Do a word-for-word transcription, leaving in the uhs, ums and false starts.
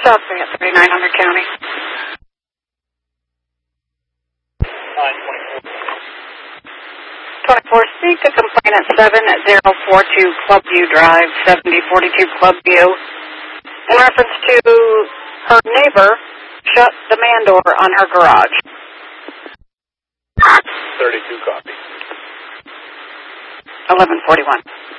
South Bay at thirty-nine hundred County. twenty-four, speak to complainant seven zero four two Clubview Drive, seventy forty-two Clubview. In reference to her neighbor, shut the man door on her garage. thirty-two copy. eleven forty-one.